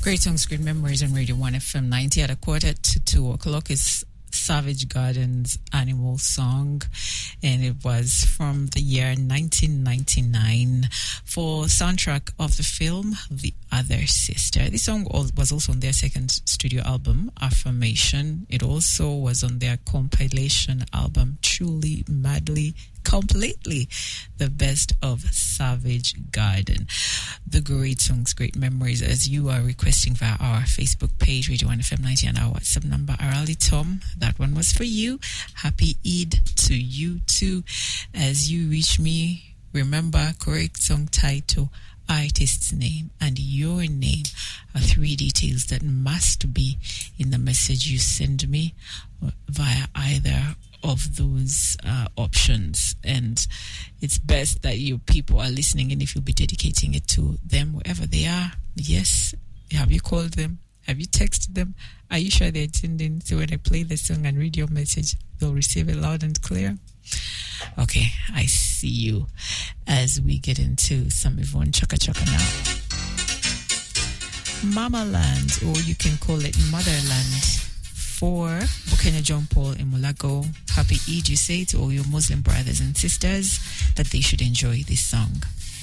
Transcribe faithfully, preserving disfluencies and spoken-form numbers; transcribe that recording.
Great songs, great memories on Radio one F M ninety at a quarter to two o'clock is Savage Garden's Animal Song, and it was from the year nineteen ninety-nine for soundtrack of the film The Other Sister. This song was also on their second studio album, Affirmation. It also was on their compilation album, Truly, Madly, Completely, the best of Savage Garden. The great songs, great memories, as you are requesting via our Facebook page, Radio one F M ninety, and our WhatsApp number, Arali Tom. That one was for you. Happy Eid to you too. As you reach me, remember, correct song title, artist's name, and your name are three details that must be in the message you send me via either of those uh, options. And it's best that you people are listening, and if you'll be dedicating it to them wherever they are. Yes, have you called them? Have you texted them? Are you sure they're tuned in? So when I play the song and read your message, they'll receive it loud and clear. Okay, I see you as we get into some Yvonne Chaka Chaka now. Mama Land, or you can call it Motherland, for Bukenya John Paul in Mulago. Happy Eid, you say to all your Muslim brothers and sisters that they should enjoy this song.